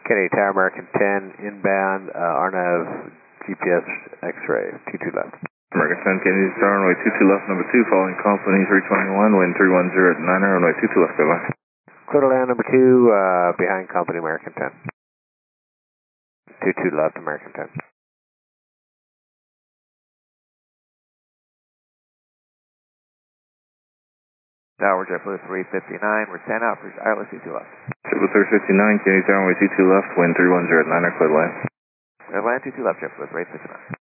Kennedy Tower, American 10, inbound, RNAV, GPS, X-ray, 22 left. American 10, Kennedy Tower, runway 22 left, number 2, following company 321, wind 310 at 9, runway 22 left, good line. Clear to land number 2, behind company, American 10. 22 left, American 10. Tower, JetBlue 359, we're 10 out for ILS 22 left. JetBlue 359, Kennedy Tower, runway 22 left, wind 310 at 9, clear line. Land 22 left, JetBlue 359.